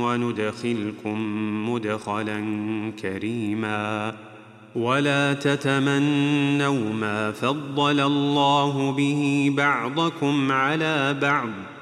وندخلكم مدخلا كريما. ولا تتمنوا ما فضل الله به بعضكم على بعض